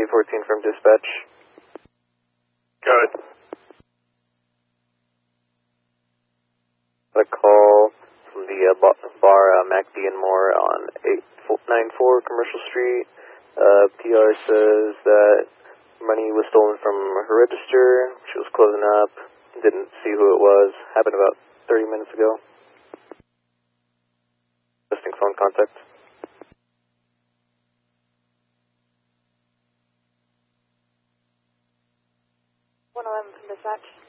814 from dispatch. Go ahead. A call from the bar MacD and More on 894 Commercial Street. PR says that money was stolen from her register. She was closing up. Didn't see who it was. Happened about 30 minutes ago. Listing phone contact. 111 from dispatch.